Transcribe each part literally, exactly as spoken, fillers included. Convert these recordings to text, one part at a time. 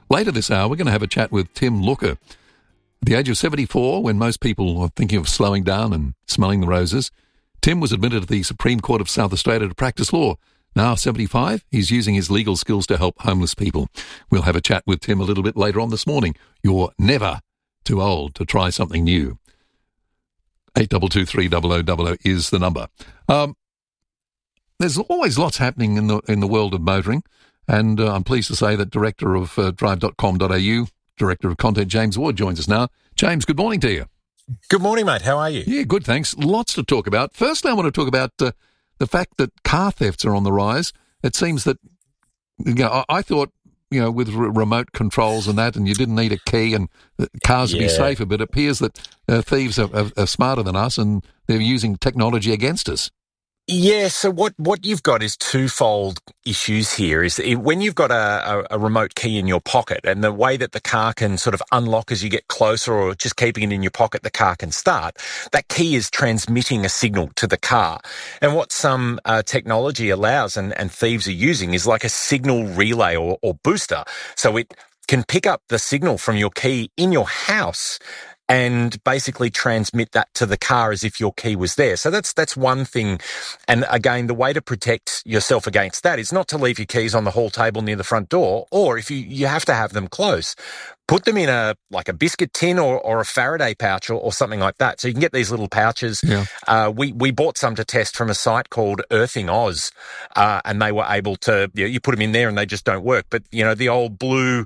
Later this hour, we're going to have a chat with Tim Looker. At the age of seventy-four, when most people are thinking of slowing down and smelling the roses, Tim was admitted to the Supreme Court of South Australia to practice law. Now seventy-five, he's using his legal skills to help homeless people. We'll have a chat with Tim a little bit later on this morning. You're never too old to try something new. eight two two three zero zero zero zero is the number. Um, there's always lots happening in the in the world of motoring, and uh, I'm pleased to say that Director of uh, drive dot com dot a u, Director of Content, James Ward, joins us now. James, good morning to you. Good morning, mate. How are you? Yeah, good, thanks. Lots to talk about. Firstly, I want to talk about uh, the fact that car thefts are on the rise. It seems that, you know, I, I thought, you know, with r- remote controls and that, and you didn't need a key and uh, cars would Yeah. be safer, but it appears that uh, thieves are, are, are smarter than us and they're using technology against us. Yeah, so what, what you've got is twofold issues here. Is it, when you've got a, a, a remote key in your pocket, and the way that the car can sort of unlock as you get closer, or just keeping it in your pocket, the car can start, that key is transmitting a signal to the car. And what some uh, technology allows and, and thieves are using is like a signal relay or, or booster. So it can pick up the signal from your key in your house and basically transmit that to the car as if your key was there. So that's that's one thing. And again, the way to protect yourself against that is not to leave your keys on the hall table near the front door, or if you, you have to have them close, put them in a like a biscuit tin or, or a Faraday pouch or, or something like that. So you can get these little pouches. Yeah. Uh, we, we bought some to test from a site called Earthing Oz, uh, and they were able to, you know, you put them in there and they just don't work. But, you know, the old blue,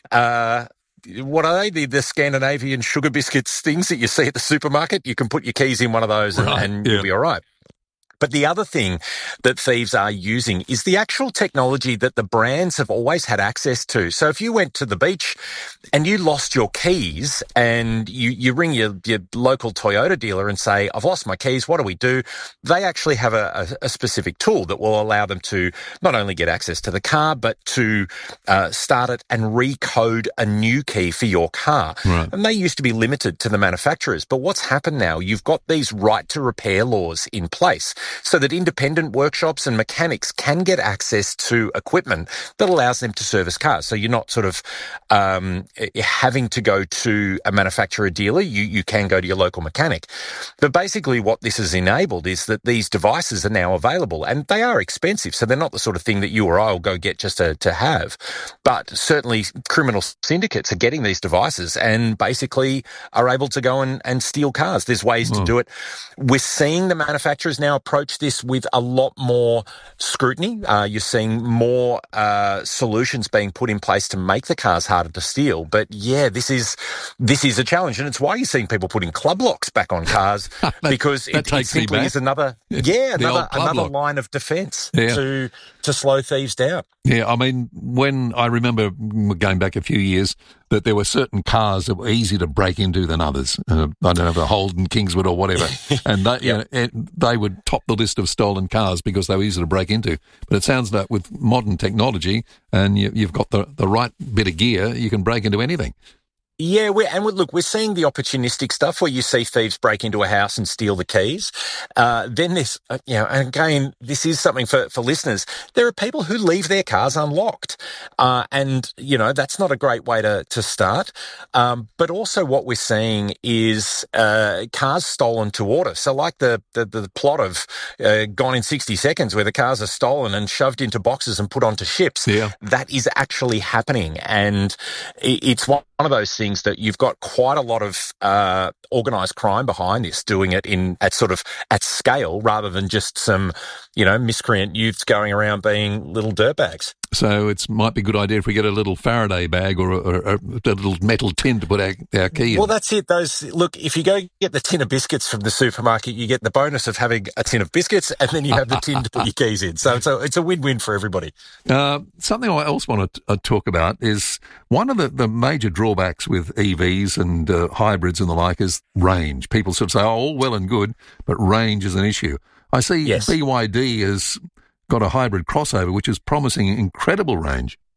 uh, what are they? The, the Scandinavian sugar biscuits things that you see at the supermarket. You can put your keys in one of those and, Right, and yeah. you'll be all right. But the other thing that thieves are using is the actual technology that the brands have always had access to. So if you went to the beach and you lost your keys and you, you ring your, your local Toyota dealer and say, I've lost my keys, what do we do? They actually have a, a, a specific tool that will allow them to not only get access to the car, but to uh, start it and recode a new key for your car. Right. And they used to be limited to the manufacturers. But what's happened now, you've got these right to repair laws in place, so that independent workshops and mechanics can get access to equipment that allows them to service cars. So you're not sort of um, having to go to a manufacturer dealer. You, you can go to your local mechanic. But basically what this has enabled is that these devices are now available, and they are expensive. So they're not the sort of thing that you or I will go get just to, to have. But certainly criminal syndicates are getting these devices and basically are able to go and, and steal cars. There's ways Oh. to do it. We're seeing the manufacturers now approach this with a lot more scrutiny. Uh, you're seeing more uh, solutions being put in place to make the cars harder to steal. But yeah, this is this is a challenge, and it's why you're seeing people putting club locks back on cars that, because that it, it takes me simply back. is another Yeah, yeah the another old club another lock. line of defence Yeah. to to slow thieves down. Yeah, I mean, when I remember going back a few years that there were certain cars that were easier to break into than others. Uh, I don't know, the Holden, Kingswood or whatever. And they, you know, and they would top the list of stolen cars because they were easy to break into. But it sounds like with modern technology and you, you've got the, the right bit of gear, you can break into anything. Yeah, we're, and we look, we're seeing the opportunistic stuff where you see thieves break into a house and steal the keys. Uh, then this, uh, you know, and again, this is something for, for listeners. There are people who leave their cars unlocked. Uh, and, you know, that's not a great way to, to start. Um, but also what we're seeing is, uh, cars stolen to order. So like the, the, the plot of, uh, Gone in sixty seconds where the cars are stolen and shoved into boxes and put onto ships. Yeah. That is actually happening. And it, it's one of those things that you've got quite a lot of uh, organised crime behind this, doing it in at sort of at scale rather than just some, you know, miscreant youths going around being little dirtbags. So it might be a good idea if we get a little Faraday bag or a, or a, a little metal tin to put our, our key in. Well, that's it. Those look, if you go get the tin of biscuits from the supermarket, you get the bonus of having a tin of biscuits, and then you have the tin to put your keys in. So it's a it's a win-win for everybody. Uh, something I else want to uh, talk about is one of the, the major drawbacks with E Vs and uh, hybrids and the like is range. People sort of say, oh, all well and good, but range is an issue. I see Yes. B Y D has got a hybrid crossover, which is promising incredible range.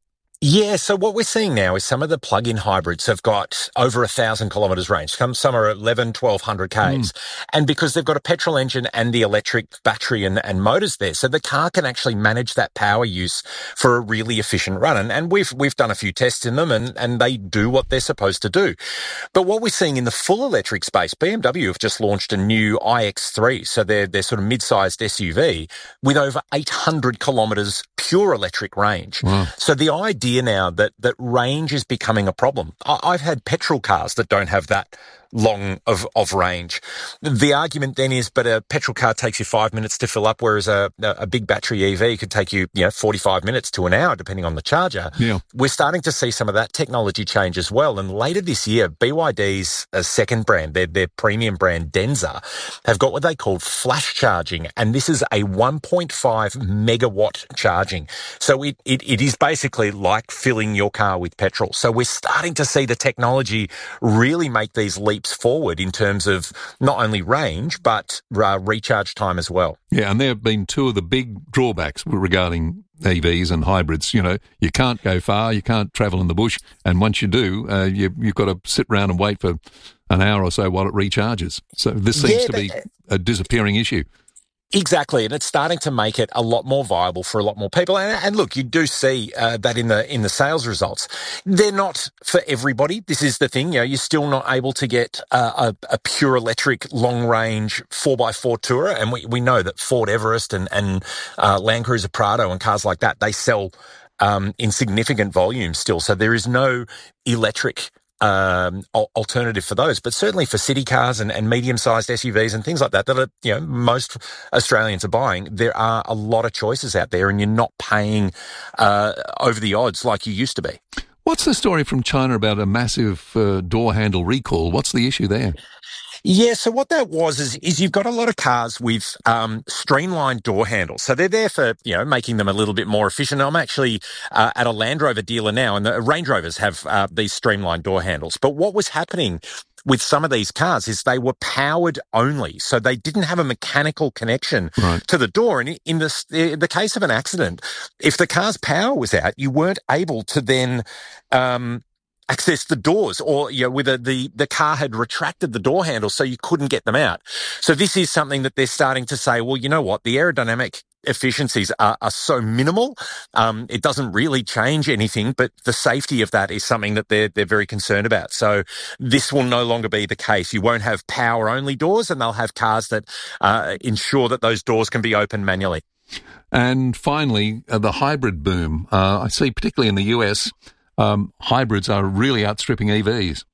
Yeah, so what we're seeing now is some of the plug-in hybrids have got over a thousand kilometres range. Some, some are eleven, twelve hundred Ks. Mm. And because they've got a petrol engine and the electric battery and, and motors there, so the car can actually manage that power use for a really efficient run. And, and we've we've done a few tests in them, and, and they do what they're supposed to do. But what we're seeing in the full electric space, B M W have just launched a new i X three, so they're, they're sort of mid-sized S U V with over eight hundred kilometres pure electric range. Wow. So the idea now that, that range is becoming a problem. I, I've had petrol cars that don't have that long of, of range. The argument then is, but a petrol car takes you five minutes to fill up, whereas a, a big battery E V could take you, you know, forty-five minutes to an hour, depending on the charger. Yeah. We're starting to see some of that technology change as well. And later this year, B Y D's uh, second brand, their, their premium brand, Denza, have got what they call flash charging. And this is a one point five megawatt charging. So it, it, it is basically like filling your car with petrol. So we're starting to see the technology really make these leaps forward in terms of not only range, but uh, recharge time as well. Yeah, and there have been two of the big drawbacks regarding E Vs and hybrids. You know, you can't go far, you can't travel in the bush, and once you do, uh, you, you've got to sit around and wait for an hour or so while it recharges. So this seems yeah, to be a disappearing issue. Exactly, and it's starting to make it a lot more viable for a lot more people. And, and look, you do see uh, that in the in the sales results. They're not for everybody. This is the thing. You know, you're still not able to get uh, a, a pure electric long range four by four tourer. And we, we know that Ford Everest and and uh, Land Cruiser Prado and cars like that, they sell um, in significant volume still. So there is no electric Um, alternative for those, but certainly for city cars and, and medium-sized S U Vs and things like that that are, you know, most Australians are buying, there are a lot of choices out there, and you're not paying uh, over the odds like you used to be. What's the story from China about a massive uh, door handle recall? What's the issue there? Yeah, so what that was is, is you've got a lot of cars with um, streamlined door handles. So they're there for, you know, making them a little bit more efficient. I'm actually uh, at a Land Rover dealer now, and the Range Rovers have uh, these streamlined door handles. But what was happening with some of these cars is they were powered only. So they didn't have a mechanical connection right. to the door. And in the, the case of an accident, if the car's power was out, you weren't able to then um access the doors, or, you know, whether the, the car had retracted the door handle so you couldn't get them out. So this is something that they're starting to say, well, you know what, the aerodynamic efficiencies are, are so minimal, um, it doesn't really change anything, but the safety of that is something that they're, they're very concerned about. So this will no longer be the case. You won't have power-only doors, and they'll have cars that uh, ensure that those doors can be opened manually. And finally, uh, the hybrid boom. Uh, I see particularly in the U S, Um, hybrids are really outstripping E Vs.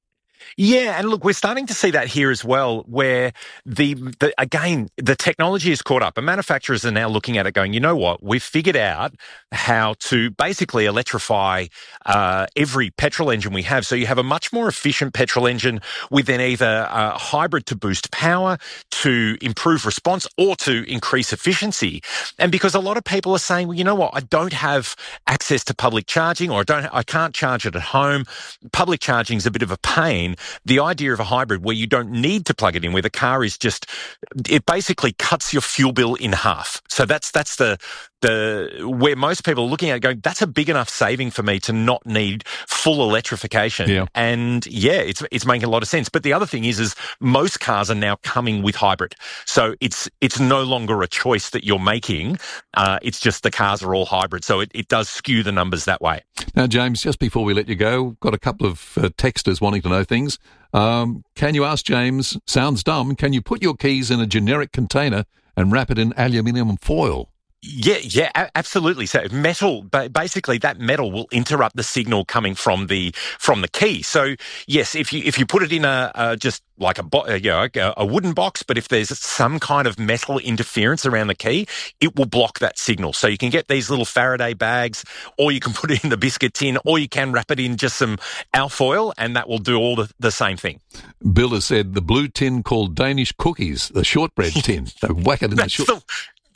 Yeah, and look, we're starting to see that here as well, where the, the again, the technology is caught up, and manufacturers are now looking at it going, you know what, we've figured out how to basically electrify uh, every petrol engine we have. So you have a much more efficient petrol engine with then either a hybrid to boost power, to improve response, or to increase efficiency. And because a lot of people are saying, well, you know what, I don't have access to public charging, or I don't, I can't charge it at home. Public charging is a bit of a pain. The idea of a hybrid where you don't need to plug it in, where the car is just, it basically cuts your fuel bill in half. So that's that's the the where most people are looking at it going, that's a big enough saving for me to not need full electrification. Yeah. And yeah, it's it's making a lot of sense. But the other thing is, is most cars are now coming with hybrid. So it's it's no longer a choice that you're making. Uh, it's just the cars are all hybrid. So it, it does skew the numbers that way. Now, James, just before we let you go, got a couple of uh, texters wanting to know things. Um, can you ask James, sounds dumb, can you put your keys in a generic container and wrap it in aluminium foil? Yeah, yeah, absolutely. So metal, basically that metal will interrupt the signal coming from the from the key. So yes, if you if you put it in a, a just like a bo- you know, a wooden box, but if there's some kind of metal interference around the key, it will block that signal. So you can get these little Faraday bags, or you can put it in the biscuit tin, or you can wrap it in just some alfoil, and that will do all the, the same thing. Bill has said the blue tin called Danish cookies, the shortbread tin. So whack it in the short.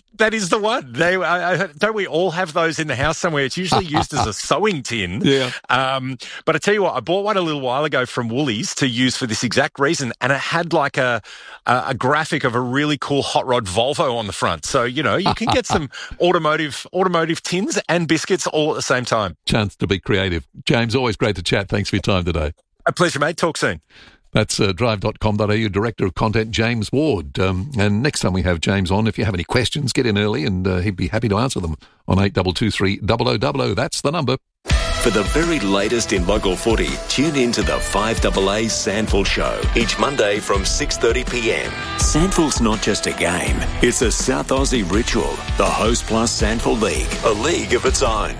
That is the one. They uh, don't we all have those in the house somewhere? It's usually used as a sewing tin. Yeah. Um, but I tell you what, I bought one a little while ago from Woolies to use for this exact reason, and it had like a a, a graphic of a really cool hot rod Volvo on the front. So you know you can get some automotive automotive tins and biscuits all at the same time. Chance to be creative. James, always great to chat. Thanks for your time today. A pleasure, mate. Talk soon. That's uh, drive dot com dot a u Director of Content, James Ward. Um, and next time we have James on, if you have any questions, get in early and uh, he'd be happy to answer them on eight two two three, double oh double oh. That's the number. For the very latest in local footy, tune in to the five A A Sandful Show each Monday from six thirty p m. Sandful's not just a game, it's a South Aussie ritual. The Host Plus Sandful League, a league of its own.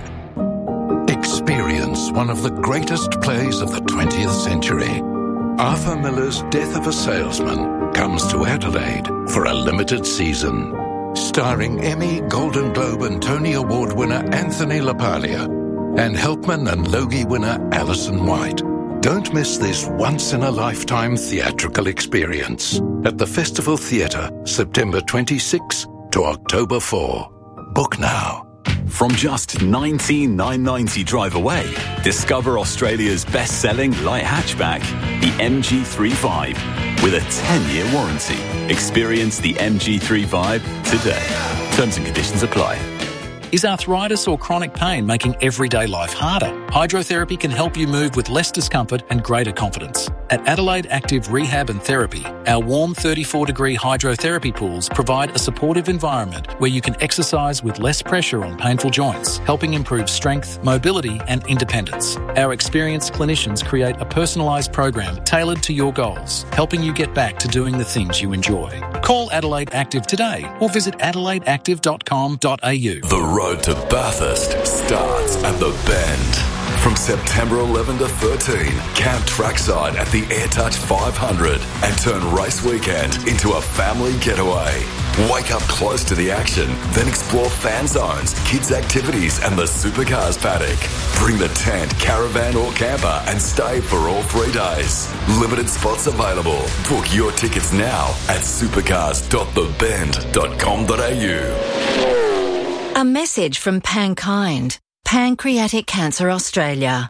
Experience one of the greatest plays of the twentieth century. Arthur Miller's Death of a Salesman comes to Adelaide for a limited season. Starring Emmy, Golden Globe and Tony Award winner Anthony LaPaglia and Helpman and Logie winner Alison White. Don't miss this once-in-a-lifetime theatrical experience at the Festival Theatre, September twenty-sixth to October fourth. Book now. From just nineteen thousand nine hundred ninety drive away, discover Australia's best-selling light hatchback, the M G thirty-five, with a ten-year warranty. Experience the M G thirty-five today. Terms and conditions apply. Is arthritis or chronic pain making everyday life harder? Hydrotherapy can help you move with less discomfort and greater confidence. At Adelaide Active Rehab and Therapy, our warm thirty-four degree hydrotherapy pools provide a supportive environment where you can exercise with less pressure on painful joints, helping improve strength, mobility and independence. Our experienced clinicians create a personalised program tailored to your goals, helping you get back to doing the things you enjoy. Call Adelaide Active today or visit adelaide active dot com dot a u. The road to Bathurst starts at the Bend. From September eleventh to thirteenth, camp trackside at the AirTouch five hundred and turn race weekend into a family getaway. Wake up close to the action, then explore fan zones, kids' activities and the supercars paddock. Bring the tent, caravan or camper and stay for all three days. Limited spots available. Book your tickets now at supercars dot the bend dot com dot a u. A message from Pankind, Pancreatic Cancer Australia.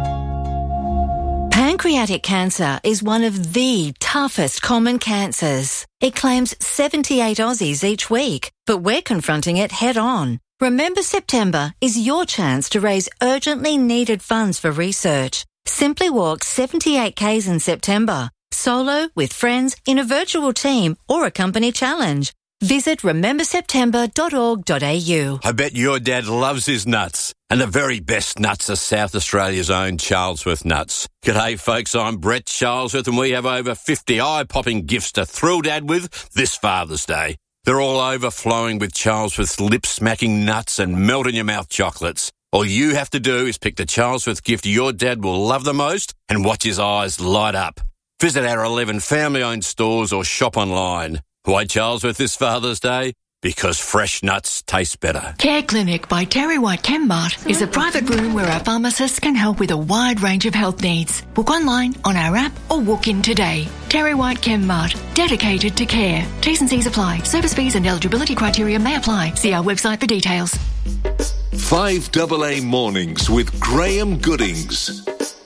Pancreatic cancer is one of the toughest common cancers. It claims seventy-eight Aussies each week, but we're confronting it head on. Remember September is your chance to raise urgently needed funds for research. Simply walk seventy-eight kays in September, solo, with friends, in a virtual team or a company challenge. Visit remember september dot org dot a u. I bet your dad loves his nuts. And the very best nuts are South Australia's own Charlesworth nuts. G'day folks, I'm Brett Charlesworth and we have over fifty eye-popping gifts to thrill Dad with this Father's Day. They're all overflowing with Charlesworth's lip-smacking nuts and melt-in-your-mouth chocolates. All you have to do is pick the Charlesworth gift your dad will love the most and watch his eyes light up. Visit our eleven family-owned stores or shop online. Why Charlesworth this Father's Day? Because fresh nuts taste better. Care Clinic by Terry White Chemmart is a private room where our pharmacists can help with a wide range of health needs. Book online, on our app or walk in today. Terry White Chemmart, dedicated to care. T's and C's apply. Service fees and eligibility criteria may apply. See our website for details. five A A Mornings with Graham Goodings.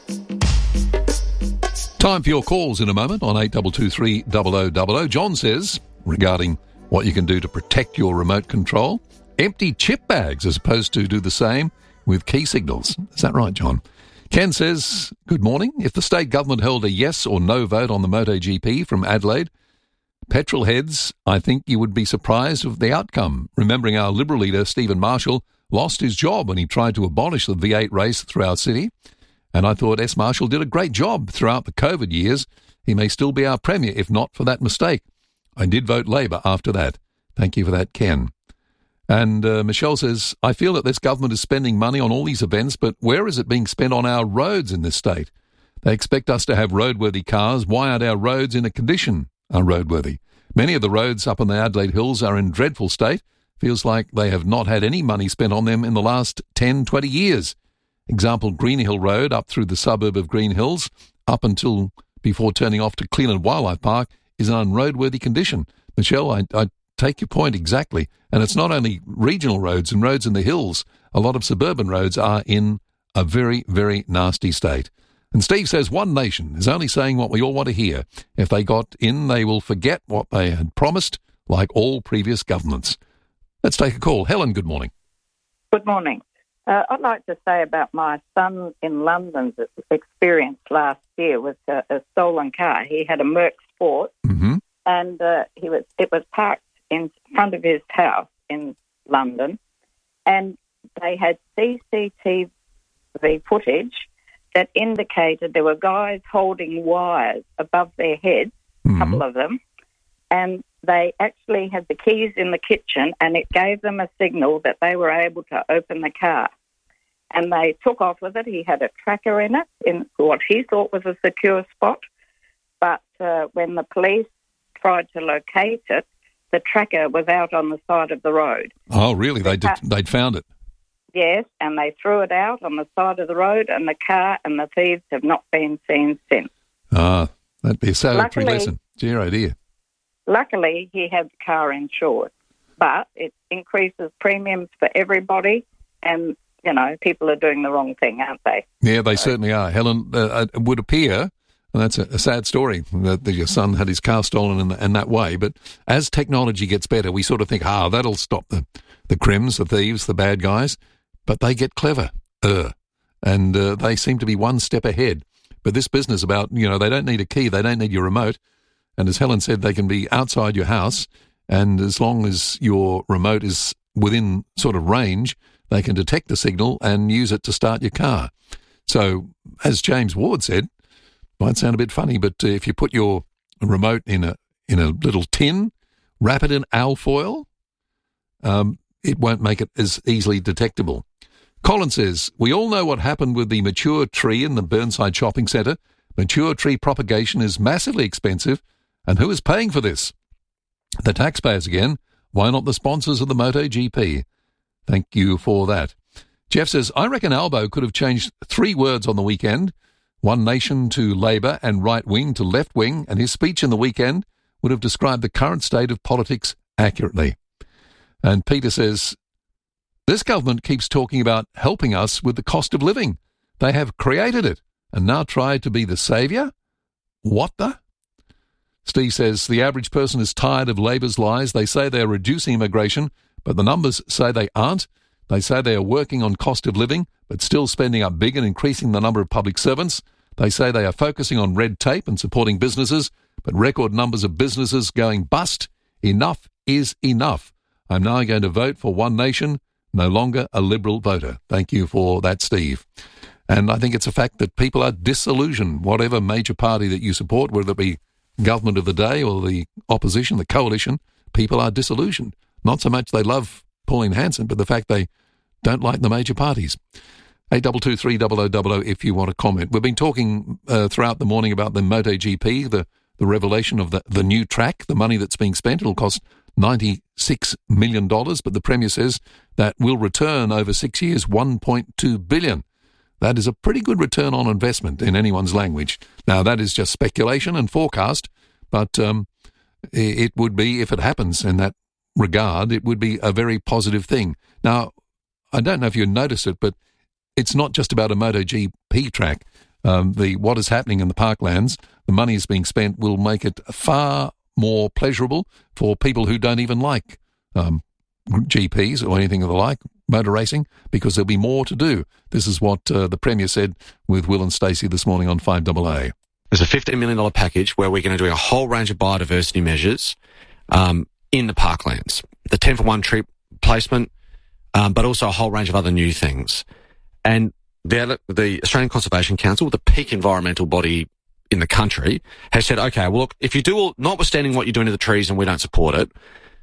Time for your calls in a moment on eight two two three, double oh double oh. John says, regarding what you can do to protect your remote control, empty chip bags as opposed to do the same with key signals. Is that right, John? Ken says, good morning. If the state government held a yes or no vote on the MotoGP from Adelaide, petrol heads, I think you would be surprised of the outcome. Remembering our Liberal leader, Stephen Marshall, lost his job when he tried to abolish the V eight race through our city. And I thought S. Marshall did a great job throughout the COVID years. He may still be our Premier if not for that mistake. I did vote Labor after that. Thank you for that, Ken. And uh, Michelle says, I feel that this government is spending money on all these events, but where is it being spent on our roads in this state? They expect us to have roadworthy cars. Why aren't our roads in a condition are roadworthy? Many of the roads up on the Adelaide Hills are in dreadful state. Feels like they have not had any money spent on them in the last ten, twenty years. Example, Greenhill Road up through the suburb of Green Hills, up until before turning off to Cleland Wildlife Park, is in unroadworthy condition. Michelle, I, I take your point exactly. And it's not only regional roads and roads in the hills. A lot of suburban roads are in a very, very nasty state. And Steve says One Nation is only saying what we all want to hear. If they got in, they will forget what they had promised, like all previous governments. Let's take a call. Helen, good morning. Good morning. Uh, I'd like to say about my son in London's experience last year with a, a stolen car. He had a Merc Sport, mm-hmm. and uh, he was it was parked in front of his house in London, and they had C C T V footage that indicated there were guys holding wires above their heads, mm-hmm. a couple of them, and they actually had the keys in the kitchen, and it gave them a signal that they were able to open the car. And they took off with it. He had a tracker in it, in what he thought was a secure spot. But uh, when the police tried to locate it, the tracker was out on the side of the road. Oh, really? They did, they'd found it? Yes, and they threw it out on the side of the road, and the car and the thieves have not been seen since. Ah, that'd be a salutary Luckily- lesson. Dear, oh dear. Luckily, he had the car insured, but it increases premiums for everybody, and, you know, people are doing the wrong thing, aren't they? Yeah, they certainly are. Helen, uh, it would appear, and that's a, a sad story, that, that your son had his car stolen in, the, in that way, but as technology gets better, we sort of think, ah, that'll stop the, the crims, the thieves, the bad guys, but they get clever, uh, and uh, they seem to be one step ahead. But this business about, you know, they don't need a key, they don't need your remote, and as Helen said, they can be outside your house, and as long as your remote is within sort of range, they can detect the signal and use it to start your car. So, as James Ward said, might sound a bit funny, but uh, if you put your remote in a in a little tin, wrap it in alfoil, um, it won't make it as easily detectable. Colin says, we all know what happened with the mature tree in the Burnside Shopping Centre. Mature tree propagation is massively expensive. And who is paying for this? The taxpayers again. Why not the sponsors of the MotoGP? Thank you for that. Jeff says, I reckon Albo could have changed three words on the weekend. One Nation to Labor and right wing to left wing, and his speech in the weekend would have described the current state of politics accurately. And Peter says, this government keeps talking about helping us with the cost of living. They have created it and now try to be the saviour? What the? Steve says, the average person is tired of Labor's lies. They say they are reducing immigration, but the numbers say they aren't. They say they are working on cost of living, but still spending up big and increasing the number of public servants. They say they are focusing on red tape and supporting businesses, but record numbers of businesses going bust. Enough is enough. I'm now going to vote for One Nation, no longer a Liberal voter. Thank you for that, Steve. And I think it's a fact that people are disillusioned, whatever major party that you support, whether it be government of the day or the opposition, the coalition, people are disillusioned. Not so much they love Pauline Hanson, but the fact they don't like the major parties. eight two two three double oh double oh if you want to comment. We've been talking uh, throughout the morning about the MotoGP, the, the revelation of the, the new track, the money that's being spent. It'll cost ninety-six million dollars, but the Premier says that will return over six years one point two billion dollars. That is a pretty good return on investment in anyone's language. Now, that is just speculation and forecast, but um, it would be, if it happens in that regard, it would be a very positive thing. Now, I don't know if you noticed it, but it's not just about a MotoGP track. Um, the what is happening in the parklands, the money is being spent, will make it far more pleasurable for people who don't even like um, G Ps or anything of the like, motor racing, because there'll be more to do. This is what uh, the Premier said with Will and Stacey this morning on five A A. There's a fifteen million dollars package where we're going to do a whole range of biodiversity measures um, in the parklands. The ten for one tree placement, um, but also a whole range of other new things. And the, the Australian Conservation Council, the peak environmental body in the country, has said, okay, well, look, if you do all, notwithstanding what you're doing to the trees and we don't support it,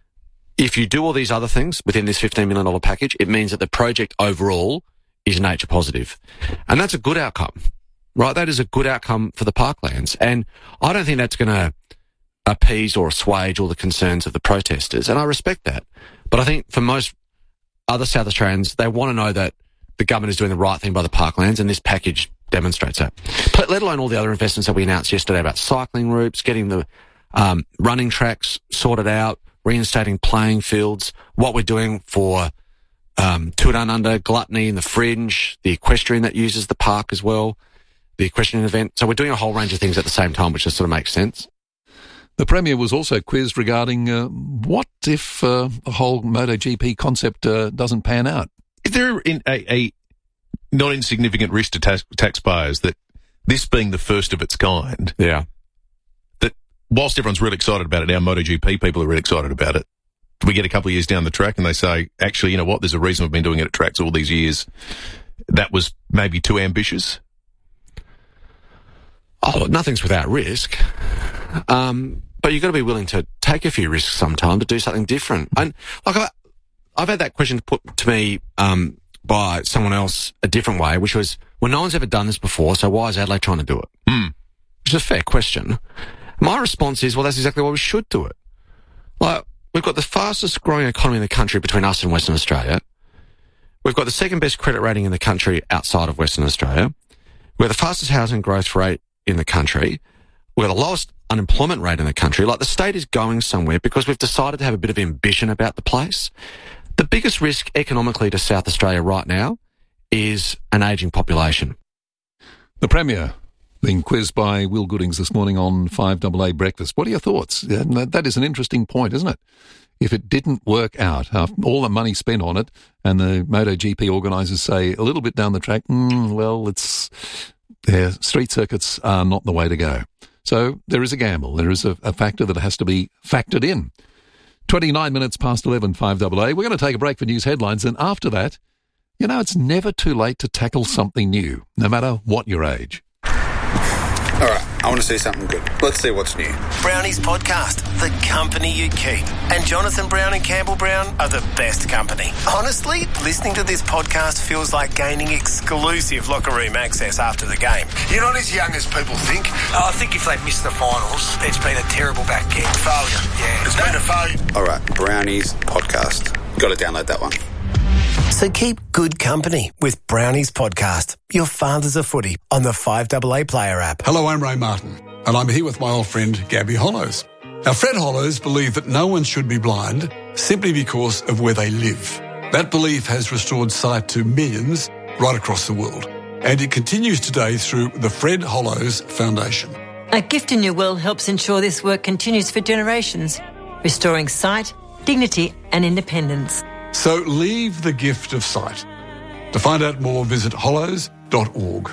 if you do all these other things within this fifteen million dollars package, it means that the project overall is nature positive. And that's a good outcome, right? That is a good outcome for the parklands. And I don't think that's going to appease or assuage all the concerns of the protesters. And I respect that. But I think for most other South Australians, they want to know that the government is doing the right thing by the parklands, and this package demonstrates that. Let alone all the other investments that we announced yesterday about cycling routes, getting the um, running tracks sorted out, reinstating playing fields, what we're doing for um, Two Down Under, Gluttony and the Fringe, the equestrian that uses the park as well, the equestrian event. So we're doing a whole range of things at the same time, which just sort of makes sense. The Premier was also quizzed regarding uh, what if uh, the whole MotoGP concept uh, doesn't pan out? Is there in a, a not insignificant risk to tax, taxpayers that this being the first of its kind, yeah, that whilst everyone's really excited about it now, MotoGP people are really excited about it, we get a couple of years down the track and they say, actually, you know what, there's a reason we've been doing it at tracks all these years. That was maybe too ambitious? Oh, nothing's without risk. Um, but you've got to be willing to take a few risks sometime to do something different. And like I, I've had that question put to me um, by someone else a different way, which was, well, no one's ever done this before, so why is Adelaide trying to do it? Mm. Which is a fair question. My response is, well, that's exactly why we should do it. Like, we've got the fastest growing economy in the country between us and Western Australia. We've got the second best credit rating in the country outside of Western Australia. We're the fastest housing growth rate in the country. We're the lowest unemployment rate in the country. Like, the state is going somewhere because we've decided to have a bit of ambition about the place. The biggest risk economically to South Australia right now is an ageing population. The Premier being quizzed by Will Goodings this morning on five A A Breakfast. What are your thoughts? That is an interesting point, isn't it? If it didn't work out, after all the money spent on it, and the MotoGP organisers say a little bit down the track, mm, well, it's yeah, street circuits are not the way to go. So there is a gamble. There is a, a factor that has to be factored in. twenty-nine minutes past eleven, five A A. We're going to take a break for news headlines, and after that, you know, it's never too late to tackle something new, no matter what your age. All right, I want to see something good. Let's see what's new. Brownie's podcast, The Company You Keep. And Jonathan Brown and Campbell Brown are the best company. Honestly, listening to this podcast feels like gaining exclusive locker room access after the game. You're not as young as people think. I think if they miss the finals, it's been a terrible back kick. Failure, yeah. It's been a failure. All right, Brownie's podcast. Got to download that one. So keep good company with Brownie's podcast, Your Father's a Footy, on the five A A Player app. Hello, I'm Ray Martin, and I'm here with my old friend Gabby Hollows. Now, Fred Hollows believed that no one should be blind simply because of where they live. That belief has restored sight to millions right across the world, and it continues today through the Fred Hollows Foundation. A gift in your will helps ensure this work continues for generations, restoring sight, dignity and independence. So leave the gift of sight. To find out more, visit hollows dot org.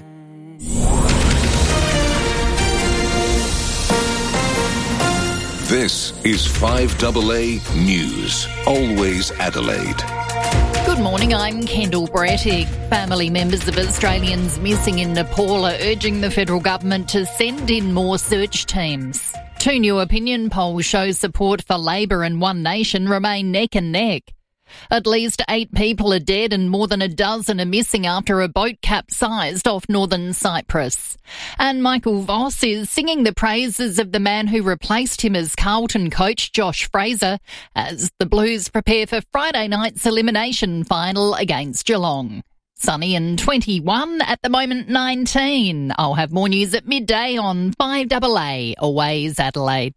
This is five A A News. Always Adelaide. Good morning, I'm Kendall Brettig. Family members of Australians missing in Nepal are urging the federal government to send in more search teams. Two new opinion polls show support for Labor and One Nation remain neck and neck. At least eight people are dead and more than a dozen are missing after a boat capsized off northern Cyprus. And Michael Voss is singing the praises of the man who replaced him as Carlton coach, Josh Fraser, as the Blues prepare for Friday night's elimination final against Geelong. Sunny and twenty-one, at the moment nineteen. I'll have more news at midday on five A A, Always Adelaide.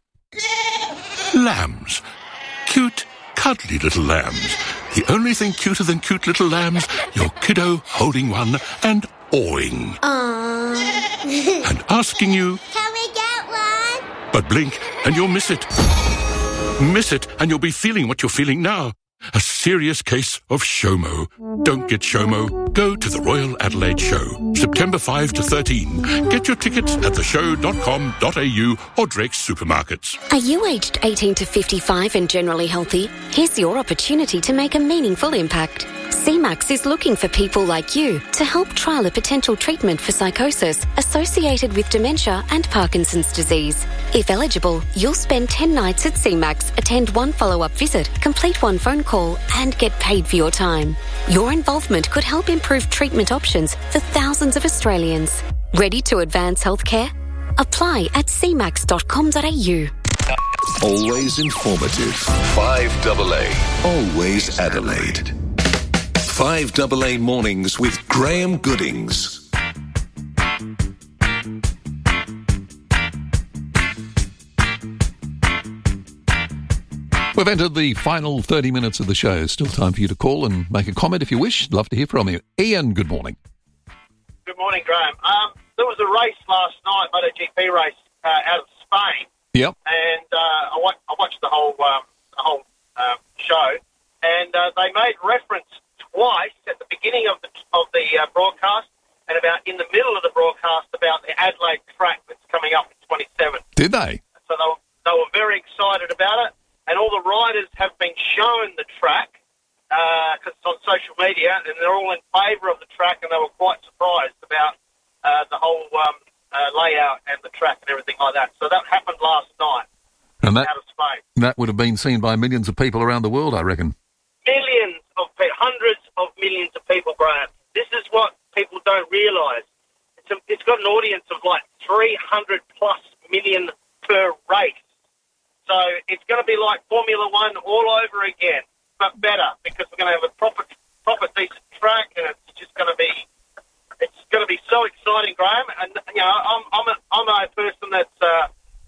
Lambs. Cute, cuddly little lambs. The only thing cuter than cute little lambs, your kiddo holding one and awing. Aww. And asking you, can we get one? But blink and you'll miss it. Miss it and you'll be feeling what you're feeling now. A serious case of SHOMO. Don't get SHOMO. Go to the Royal Adelaide Show, September fifth to thirteen. Get your tickets at the show dot com dot a u or Drake's supermarkets. Are you aged eighteen to fifty-five and generally healthy? Here's your opportunity to make a meaningful impact. C MAX is looking for people like you to help trial a potential treatment for psychosis associated with dementia and Parkinson's disease. If eligible, you'll spend ten nights at C MAX, attend one follow-up visit, complete one phone call and get paid for your time. Your involvement could help improve treatment options for thousands of Australians. Ready to advance healthcare? Apply at c max dot com dot a u. Always informative. five A A. Always Adelaide. five A A Mornings with Graham Goodings. We've entered the final thirty minutes of the show. Still time for you to call and make a comment if you wish. Love to hear from you. Ian, good morning. Good morning, Graham. Um, there was a race last night, MotoGP race uh, out of Spain. Yep. And uh, I, wa- I watched the whole um, the whole um, show, and uh, they made reference twice at the beginning of the of the uh, broadcast and about in the middle of the broadcast about the Adelaide track that's coming up in twenty-seven. Did they? So they were, they were very excited about it, and all the riders have been shown the track because uh, it's on social media, and they're all in favour of the track, and they were quite surprised about uh, the whole um, uh, layout and the track and everything like that. So that happened last night And that, out of Spain. that would have been seen by millions of people around the world, I reckon. Millions of people, hundreds of millions of people, Graham. This is what people don't realise. It's, a, it's got an audience of like three hundred plus million per race. So it's going to be like Formula One all over again, but better, because we're going to have a proper, proper decent track, and it's just going to be, it's going to be so exciting, Graham. And you know, I'm, I'm a, I'm a person that's uh,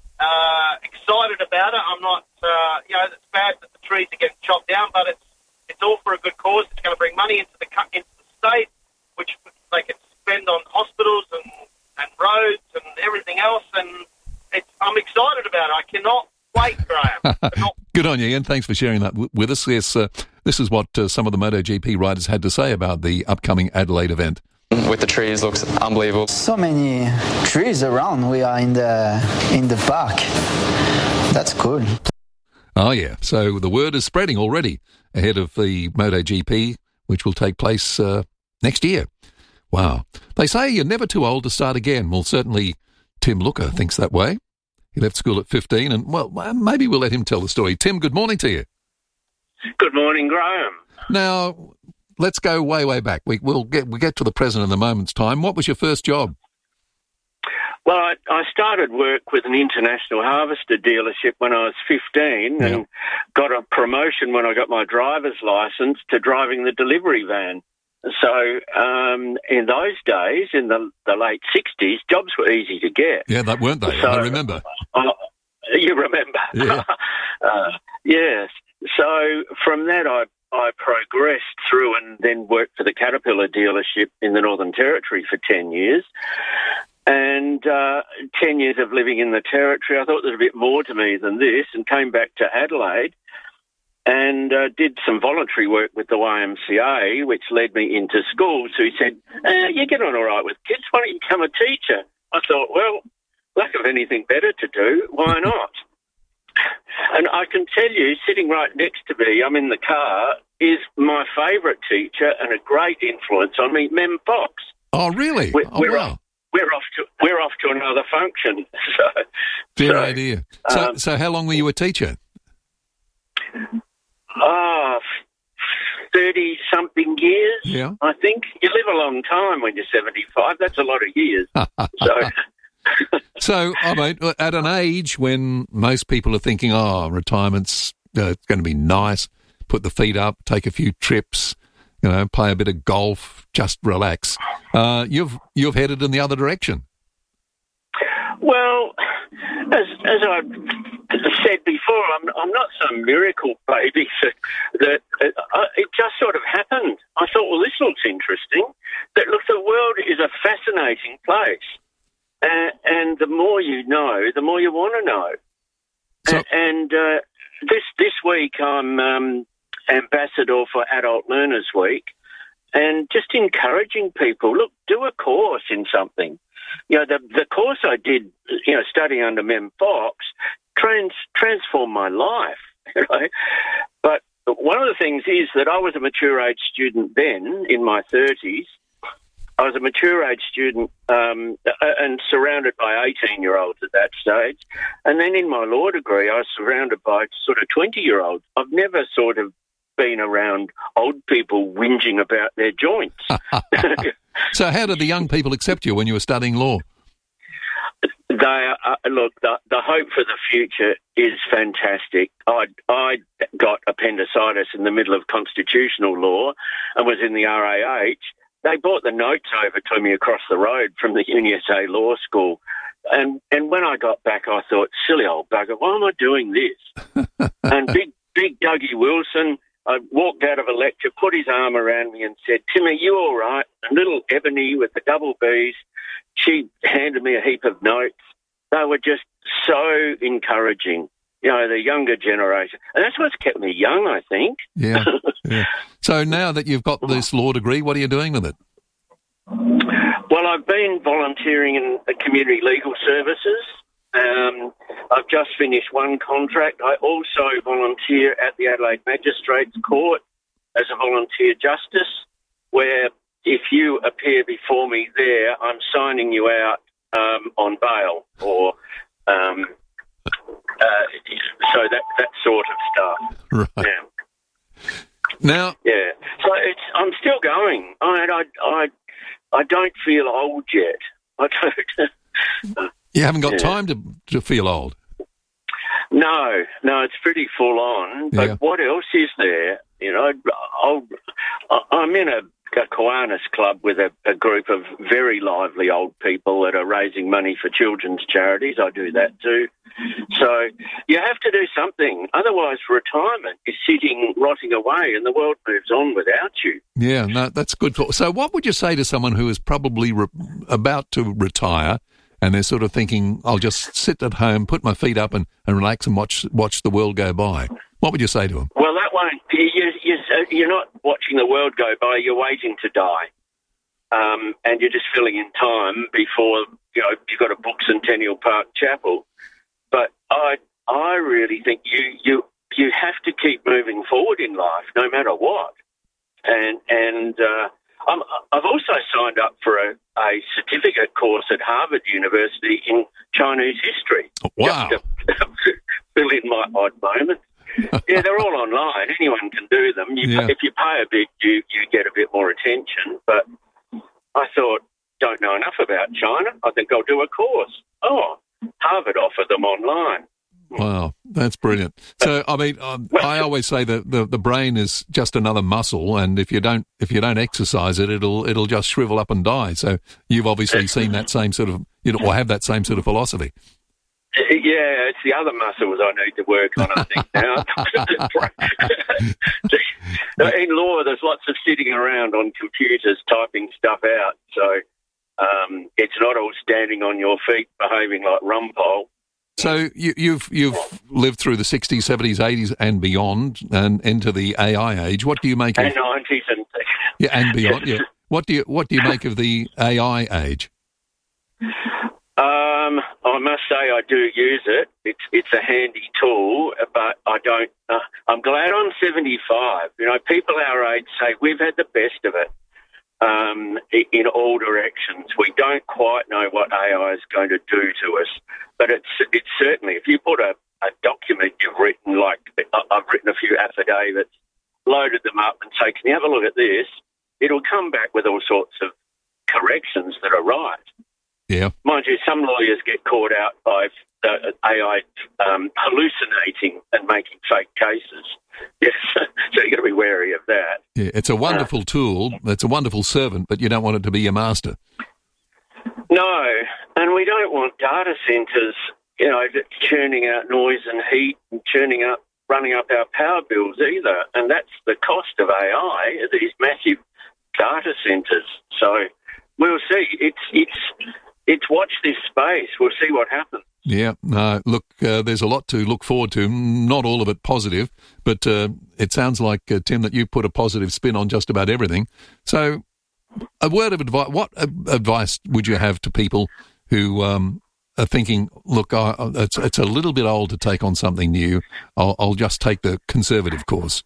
uh, excited about it. I'm not, uh, you know, it's bad that the trees are getting chopped down, but it's, it's all for a good cause. It's going to bring money into the into the state, which they can spend on hospitals and, and roads and everything else. And it's, I'm excited about it. I cannot wait, Graham. Good on you, Ian. Thanks for sharing that w- with us. Yes, uh, this is what uh, some of the MotoGP riders had to say about the upcoming Adelaide event. With the trees, looks unbelievable. So many trees around. We are in the in the park. That's cool. Oh, yeah. So the word is spreading already ahead of the MotoGP, which will take place uh, next year. Wow. They say you're never too old to start again. Well, certainly Tim Looker thinks that way. He left school at fifteen, and, well, maybe we'll let him tell the story. Tim, good morning to you. Good morning, Graham. Now, let's go way, way back. We, we'll get we'll get to the present in a moment's time. What was your first job? Well, I, I started work with an International Harvester dealership when I was fifteen, yeah. and got a promotion when I got my driver's licence to driving the delivery van. So um, in those days, in the, the late sixties, jobs were easy to get. Yeah, that weren't they? So, I remember. Uh, you remember? Yeah. uh, yes. So from that, I, I progressed through and then worked for the Caterpillar dealership in the Northern Territory for ten years. And uh, ten years of living in the Territory, I thought there was a bit more to me than this, and came back to Adelaide and uh, did some voluntary work with the Y M C A, which led me into school. So he said, eh, you get on all right with kids, why don't you become a teacher? I thought, well, lack of anything better to do, why not? And I can tell you, sitting right next to me, I'm in the car, is my favourite teacher and a great influence on me, Mem Fox. Oh, really? We're, oh, we're wow. Off, we're off to we're off to another function. So, Fair so, idea. So, um, so how long were you a teacher? Ah, thirty-something years, Yeah. I think. You live a long time when you're seventy-five. That's a lot of years. so, So, I mean, at an age when most people are thinking, oh, retirement's uh, it's going to be nice, put the feet up, take a few trips, you know, play a bit of golf, just relax. Uh, you've you've headed in the other direction. well, as as I said before, I'm I'm not some miracle baby that, that uh, it just sort of happened. I thought, well, this looks interesting. That look, the world is a fascinating place. Uh, and the more you know, the more you want to know. So, A- and uh, this this week, I'm um, ambassador for Adult Learners Week, and just encouraging people, look, do a course in something. You know, the the course I did, you know, studying under Mem Fox, trans transformed my life. You know, but one of the things is that I was a mature age student then, in my thirties. I was a mature age student um, and surrounded by eighteen-year-olds at that stage. And then in my law degree, I was surrounded by sort of twenty-year-olds. I've never sort of been around old people whinging about their joints. so how did the young people accept you when you were studying law? They are, uh, look, the, the hope for the future is fantastic. I I got appendicitis in the middle of constitutional law and was in the R A H. They brought the notes over to me across the road from the U N S A Law School. And and when I got back, I thought, silly old bugger, why am I doing this? And big big Dougie Wilson, I walked out of a lecture, put his arm around me and said, Timmy, you all right? And little Ebony with the double Bs, she handed me a heap of notes. They were just so encouraging, you know, the younger generation. And that's what's kept me young, I think. Yeah. yeah. So now that you've got this law degree, what are you doing with it? Well, I've been volunteering in the community legal services. Um, I've just finished one contract. I also volunteer at the Adelaide Magistrates Court as a volunteer justice, where if you appear before me there, I'm signing you out um, on bail or um, uh, so that that sort of stuff. Right. Yeah. Now, yeah. So it's I'm still going. I I I, I don't feel old yet. I don't. You haven't got Yeah. time to to feel old. No, no, it's pretty full on. But Yeah. what else is there? You know, I'll, I'm in a, a Kiwanis club with a, a group of very lively old people that are raising money for children's charities. I do that too. So you have to do something. Otherwise, retirement is sitting, rotting away, and the world moves on without you. Yeah, no, that's good. For, so what would you say to someone who is probably re- about to retire and they're sort of thinking, I'll just sit at home, put my feet up and, and relax and watch watch the world go by? What would you say to them? Well, that won't. You, you, you're not watching the world go by. You're waiting to die, um, and you're just filling in time before you know you've got a book Centennial Park Chapel. But I, I really think you you you have to keep moving forward in life, no matter what. And and uh, I'm, I've also signed up for a, a certificate course at Harvard University in Chinese history. Wow. Just to fill in my odd moments. Yeah, they're all online. Anyone can do them. You, Yeah. If you pay a bit, you, you get a bit more attention. But I thought, don't know enough about China. I think I'll do a course. Oh, Harvard offer them online. Wow, that's brilliant. So, I mean, um, I always say that the, the brain is just another muscle, and if you don't if you don't exercise it, it'll it'll just shrivel up and die. So, you've obviously seen that same sort of, you know, or have that same sort of philosophy. Yeah, it's the other muscles I need to work on, I think, now. In law, there's lots of sitting around on computers typing stuff out, so um, it's not all standing on your feet behaving like Rumpole. So, you, you've you've lived through the sixties, seventies, eighties, and beyond, and into the A I age. What do you make of And nineties and... yeah, and beyond? Yeah. What do you what do you make of the A I age? Um, I must say I do use it. It's it's a handy tool, but I don't. Uh, I'm glad I'm seventy-five. You know, people our age say we've had the best of it um, i- in all directions. We don't quite know what A I is going to do to us, but it's it's certainly, if you put a, a document you've written, like I- I've written a few affidavits, loaded them up, and say, "Can you have a look at this?" It'll come back with all sorts of corrections that are right. Yeah. Mind you, some lawyers get caught out by uh, A I um, hallucinating and making fake cases. Yes, so you've got to be wary of that. Yeah, it's a wonderful tool. It's a wonderful servant, but you don't want it to be your master. No, and we don't want data centres, you know, churning out noise and heat and churning up, running up our power bills either. And that's the cost of A I, these massive data centres. So we'll see. It's it's it's watch this space. We'll see what happens. Yeah, no, look, uh, there's a lot to look forward to. Not all of it positive, but uh, it sounds like, uh, Tim, that you put a positive spin on just about everything. So a word of advice, what uh, advice would you have to people who um, are thinking, look, I, it's, it's a little bit old to take on something new. I'll, I'll just take the conservative course.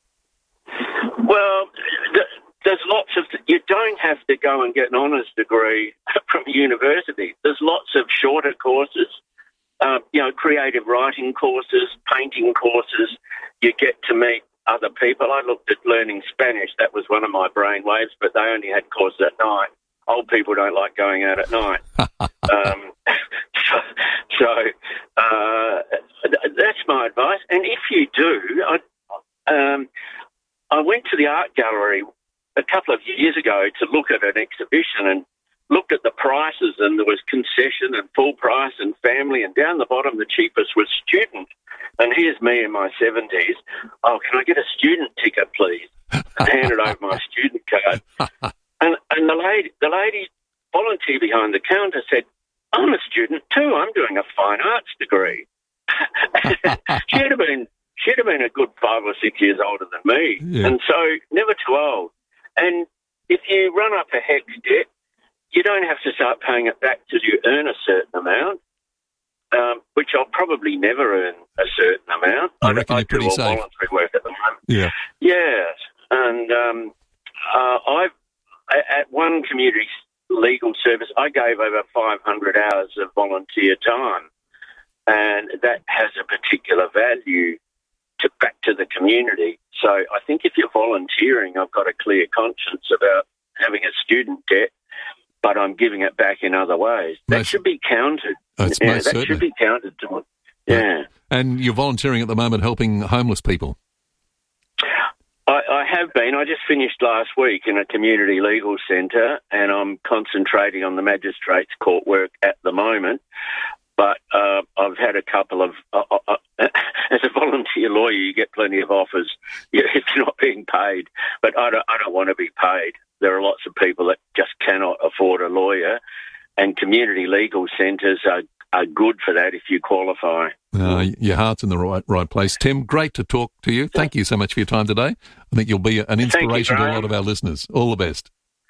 Well, th- there's lots of... You don't have to go and get an honours degree from university. There's lots of shorter courses, uh, you know, creative writing courses, painting courses. You get to meet other people. I looked at learning Spanish. That was one of my brainwaves, but they only had courses at night. Old people don't like going out at night. um, so so uh, th- that's my advice. And if you do, I, um, I went to the art gallery a couple of years ago to look at an exhibition and looked at the prices, and there was concession and full price and family, and down the bottom the cheapest was student. And here's me in my seventies. Oh, can I get a student ticket, please? And handed over my student card. And and the lady, the lady volunteer behind the counter said, I'm a student too. I'm doing a fine arts degree. she'd have been she'd have been a good five or six years older than me. Yeah. And so never too old. And if you run up a HECS debt, you don't have to start paying it back till you earn a certain amount, um, which I'll probably never earn a certain amount. I reckon I, you're pretty I do all safe. voluntary work at the moment. Yeah. Yes. And um, uh, I've, at one community legal service, I gave over five hundred hours of volunteer time, and that has a particular value to back to the community. So I think if you're volunteering, I've got a clear conscience about having a student debt, but I'm giving it back in other ways. That Most- should be counted. That's yeah, most that certainly. should be counted to it. Yeah. And you're volunteering at the moment helping homeless people. I, I have been. I just finished last week in a community legal centre, and I'm concentrating on the magistrates' court work at the moment. But uh, I've had a couple of... Uh, uh, uh, as a volunteer lawyer, you get plenty of offers if you're not being paid. But I don't, I don't want to be paid. There are lots of people that just cannot afford a lawyer, and community legal centres are, are good for that if you qualify. Uh, your heart's in the right right place. Tim, great to talk to you. Thank you so much for your time today. I think you'll be an inspiration to a lot of our listeners. All the best.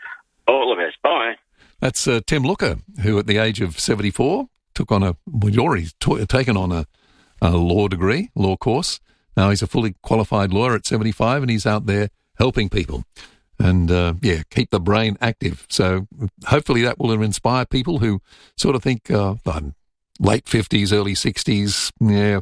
All the best. Bye. That's uh, Tim Looker, who at the age of seventy-four took on a, well, already t- taken on a, a law degree, law course. Now he's a fully qualified lawyer at seventy-five, and he's out there helping people. And, uh, yeah, keep the brain active. So hopefully that will inspire people who sort of think, uh, I'm late fifties, early sixties, yeah,